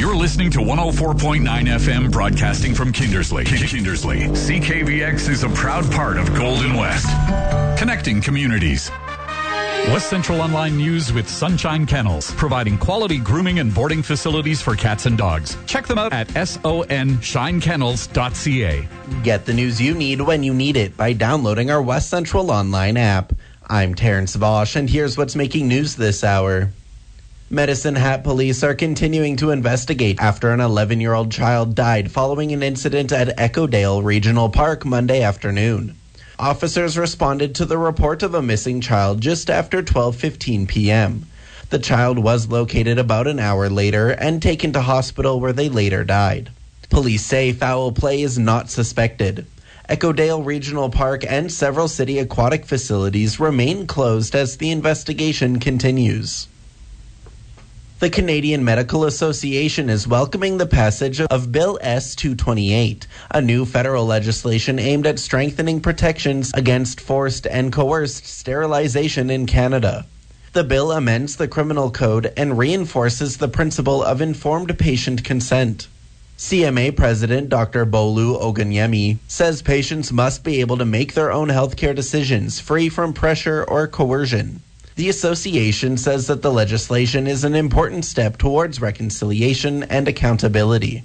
You're listening to 104.9 FM broadcasting from Kindersley. CKVX is a proud part of Golden West. Connecting communities. West Central Online News with Sunshine Kennels, providing quality grooming and boarding facilities for cats and dogs. Check them out at sonshinekennels.ca. Get the news you need when you need it by downloading our West Central Online app. I'm Terrence Vosch, and here's what's making news this hour. Medicine Hat police are continuing to investigate after an 11-year-old child died following an incident at Eckodale Regional Park Monday afternoon. Officers responded to the report of a missing child just after 12:15 p.m. The child was located about an hour later and taken to hospital where they later died. Police say foul play is not suspected. Eckodale Regional Park and several city aquatic facilities remain closed as the investigation continues. The Canadian Medical Association is welcoming the passage of Bill S-228, a new federal legislation aimed at strengthening protections against forced and coerced sterilization in Canada. The bill amends the criminal code and reinforces the principle of informed patient consent. CMA President Dr. Bolu Oganyemi says patients must be able to make their own healthcare decisions free from pressure or coercion. The association says that the legislation is an important step towards reconciliation and accountability.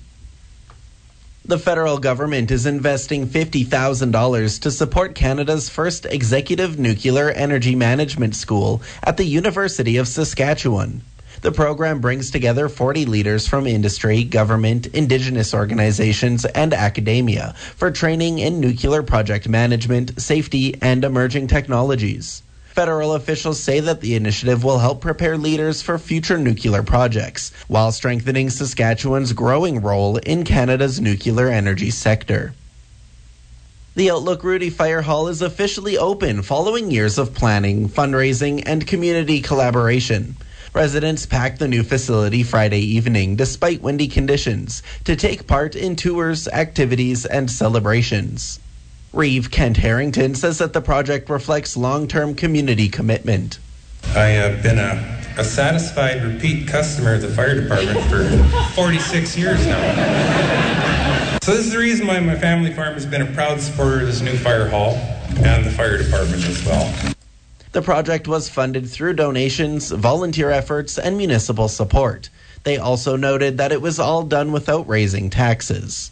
The federal government is investing $50,000 to support Canada's first executive nuclear energy management school at the University of Saskatchewan. The program brings together 40 leaders from industry, government, Indigenous organizations, and academia for training in nuclear project management, safety, and emerging technologies. Federal officials say that the initiative will help prepare leaders for future nuclear projects, while strengthening Saskatchewan's growing role in Canada's nuclear energy sector. The Outlook Rudy Fire Hall is officially open following years of planning, fundraising, and community collaboration. Residents packed the new facility Friday evening, despite windy conditions, to take part in tours, activities, and celebrations. Reeve Kent Harrington says that the project reflects long-term community commitment. I have been a satisfied repeat customer of the fire department for 46 years now. So this is the reason why my family farm has been a proud supporter of this new fire hall and the fire department as well. The project was funded through donations, volunteer efforts, and municipal support. They also noted that it was all done without raising taxes.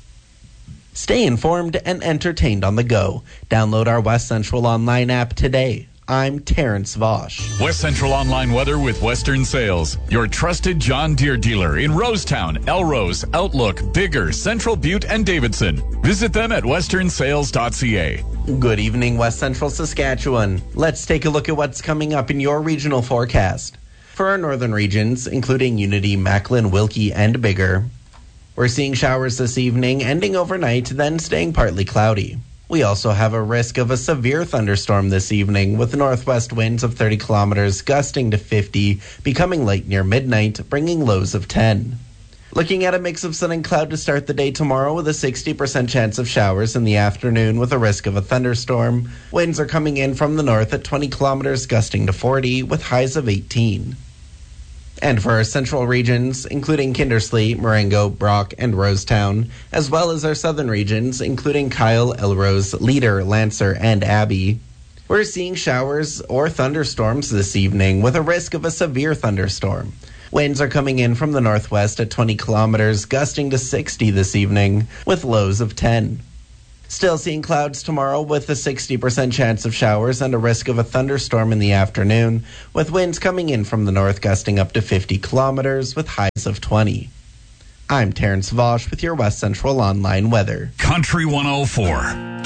Stay informed and entertained on the go. Download our West Central Online app today. I'm Terrence Vosch. West Central Online weather with Western Sales, your trusted John Deere dealer in Rosetown, Elrose, Outlook, Bigger, Central Butte, and Davidson. Visit them at westernsales.ca. Good evening, West Central Saskatchewan. Let's take a look at what's coming up in your regional forecast. For our northern regions, including Unity, Macklin, Wilkie, and Bigger, we're seeing showers this evening, ending overnight, then staying partly cloudy. We also have a risk of a severe thunderstorm this evening, with northwest winds of 30 kilometers gusting to 50, becoming light near midnight, bringing lows of 10. Looking at a mix of sun and cloud to start the day tomorrow, with a 60% chance of showers in the afternoon with a risk of a thunderstorm. Winds are coming in from the north at 20 kilometers gusting to 40, with highs of 18. And for our central regions, including Kindersley, Marengo, Brock, and Rosetown, as well as our southern regions, including Kyle, Elrose, Leader, Lancer, and Abbey, we're seeing showers or thunderstorms this evening with a risk of a severe thunderstorm. Winds are coming in from the northwest at 20 kilometers, gusting to 60 this evening, with lows of 10. Still seeing clouds tomorrow with a 60% chance of showers and a risk of a thunderstorm in the afternoon, with winds coming in from the north gusting up to 50 kilometers with highs of 20. I'm Terrence Vosch with your West Central Online weather. Country 104.